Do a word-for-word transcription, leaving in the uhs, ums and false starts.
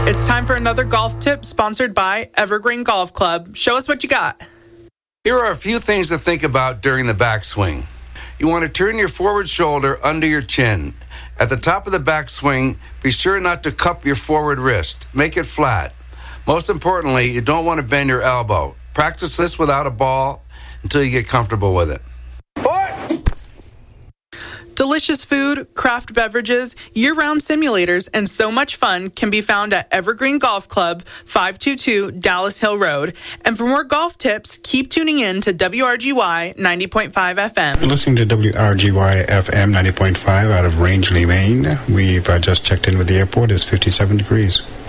It's time for another golf tip sponsored by Evergreen Golf Club. Show us what you got. Here are a few things to think about during the backswing. You want to turn your forward shoulder under your chin. At the top of the backswing, be sure not to cup your forward wrist. Make it flat. Most importantly, you don't want to bend your elbow. Practice this without a ball until you get comfortable with it. Delicious food, craft beverages, year-round simulators, and so much fun can be found at Evergreen Golf Club, five two two Dallas Hill Road. And for more golf tips, keep tuning in to W R G Y ninety point five F M. You're listening to W R G Y F M ninety point five out of Rangeley, Maine. We've uh, just checked in with the airport. It's fifty-seven degrees.